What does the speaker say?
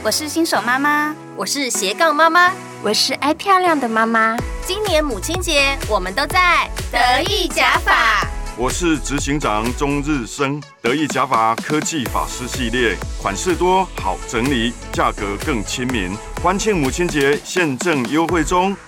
我是新手妈妈， 我是斜杠妈妈， 我是爱漂亮的妈妈。 今年母亲节，我们都在得意假发。 我是执行长钟日升，得意假发科技发饰系列，款式多，好整理，价格更亲民。欢庆母亲节，现正优惠中。